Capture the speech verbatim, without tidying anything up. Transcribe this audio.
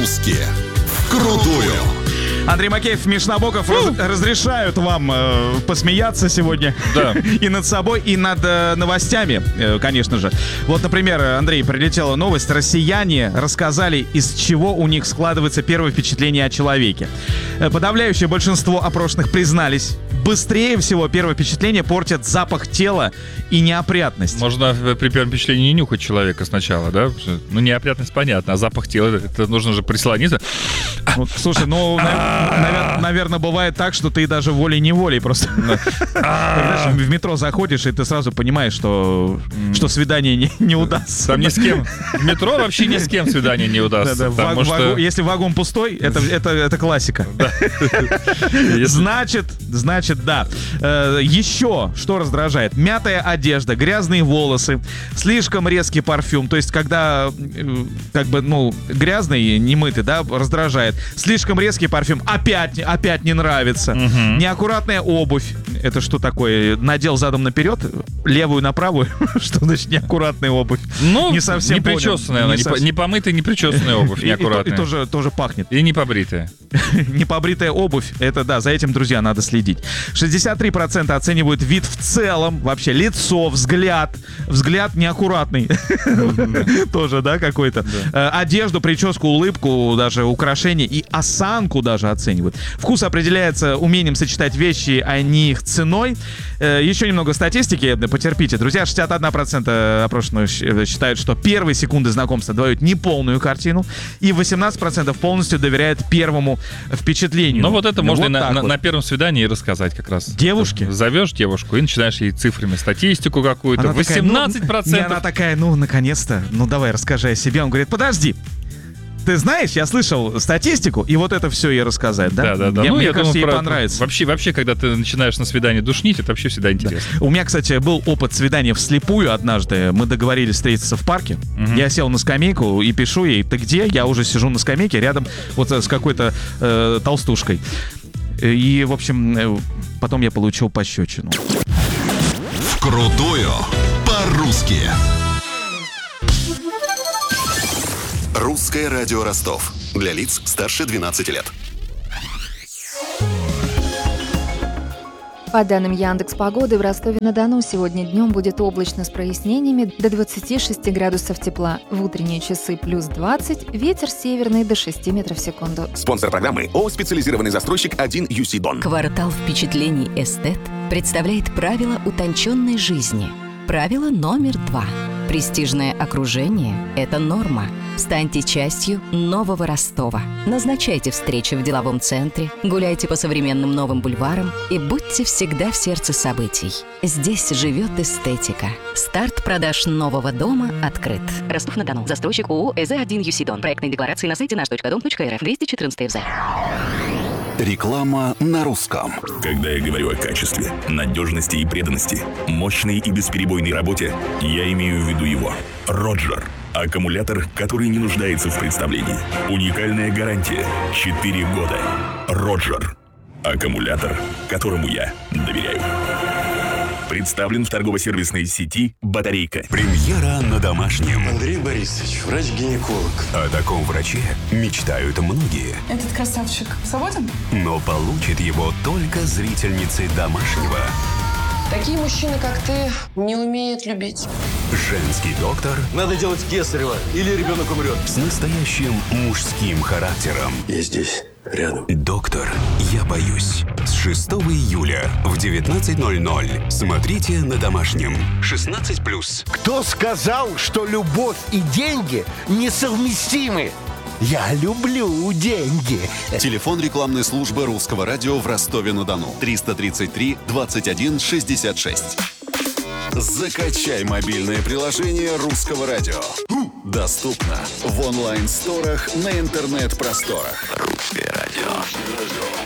по-русски. Вкрутую. Андрей Макеев, Миш Набоков раз, разрешают вам э, посмеяться сегодня. Да. И над собой, и над э, новостями, э, конечно же. Вот, например, Андрей, прилетела новость. Россияне рассказали, из чего у них складывается первое впечатление о человеке. Э, подавляющее большинство опрошенных признались, быстрее всего первое впечатление портят запах тела и неопрятность. Можно при первом впечатлении не нюхать человека сначала, да? Ну, неопрятность понятно, а запах тела, это нужно же прислониться. Вот, слушай, ну, навер- наверное, бывает так, что ты даже волей-неволей просто когда в метро заходишь, и ты сразу понимаешь, что, что свидание не, не удастся. Там ни с кем. В метро вообще ни с кем свидание не удастся. Да, да, потому ваг- что... вагон- если вагон пустой, это, это, это классика. Значит, значит, да. Э, еще что раздражает? Мятая одежда, грязные волосы, слишком резкий парфюм. То есть, когда э, как бы, ну, грязный, немытый, да, раздражает. Слишком резкий парфюм опять, опять не нравится. Угу. Неаккуратная обувь. Это что такое? Надел задом наперед, левую на правую? Что значит неаккуратная обувь? Ну, не совсем не причесанная, она, не не, совсем... не помытая, не причесанная обувь, И, неаккуратная. и, и тоже, тоже пахнет. И не побритая. Непобритая обувь, это да, за этим, друзья, надо следить. шестьдесят три процента оценивают вид в целом, вообще лицо, взгляд. Взгляд неаккуратный. Тоже, да, какой-то. Одежду, прическу, улыбку, даже украшения и осанку даже оценивают. Вкус определяется умением сочетать вещи, а не их ценой. Еще немного статистики, потерпите. Друзья, шестьдесят один процент опрошенных считают, что первые секунды знакомства дают неполную картину, и восемнадцать процентов полностью доверяют первому впечатлению. Ну вот это можно вот и на, на, вот. на первом свидании рассказать как раз. Девушке? Зовешь девушку и начинаешь ей цифрами статистику какую-то. Она такая, восемнадцать процентов. ну, и она такая, ну, наконец-то, ну, давай, расскажи о себе. Он говорит, подожди. Ты знаешь, я слышал статистику, и вот это все ей рассказать, да? Да, да, да. Мне, ну, мне я кажется, думаю, ей про- понравится. Вообще, вообще, когда ты начинаешь на свидание душнить, это вообще всегда интересно. У меня, кстати, был опыт свидания вслепую однажды. Мы договорились встретиться в парке. Мгм. Я сел на скамейку и пишу ей, ты где? Я уже сижу на скамейке рядом вот с какой-то э, толстушкой. И, в общем, э, потом я получил пощечину. Вкрутую по-русски. Русское радио Ростов. Для лиц старше двенадцати лет. По данным Яндекс.Погоды, в Ростове-на-Дону сегодня днем будет облачно с прояснениями до двадцати шести градусов тепла. В утренние часы плюс двадцать, ветер северный до шести метров в секунду. Спонсор программы ООО «Специализированный застройщик один ю си Дон». Квартал впечатлений «Эстет» представляет правила утонченной жизни. Правило номер два. Престижное окружение – это норма. Станьте частью нового Ростова. Назначайте встречи в деловом центре, гуляйте по современным новым бульварам и будьте всегда в сердце событий. Здесь живет эстетика. Старт продаж нового дома открыт. Ростов-на-Дону. Застройщик ООО «ЭЗ один ю си Дон». Проектные декларации на сайте наш точка дом точка эр эф. двести четырнадцать ФЗ. Реклама на русском. Когда я говорю о качестве, надежности и преданности, мощной и бесперебойной работе, я имею в виду его. Роджер. Аккумулятор, который не нуждается в представлении. Уникальная гарантия. четыре года. Роджер. Аккумулятор, которому я доверяю. Представлен в торгово-сервисной сети «Батарейка». Премьера на домашнем. Андрей Борисович, врач-гинеколог. О таком враче мечтают многие. Этот красавчик свободен? Но получит его только зрительницы домашнего. Такие мужчины, как ты, не умеют любить. Женский доктор Надо делать кесарево, или ребенок умрет. с настоящим мужским характером. Я здесь, рядом. Доктор, я боюсь. С шестого июля в девятнадцать ноль ноль. Смотрите на домашнем. шестнадцать плюс. Кто сказал, что любовь и деньги несовместимы? Я люблю деньги. Телефон рекламной службы русского радио в Ростове-на-Дону. триста тридцать три двадцать один шестьдесят шесть. Закачай мобильное приложение русского радио. Доступно в онлайн-сторах на интернет-просторах. Русское радио.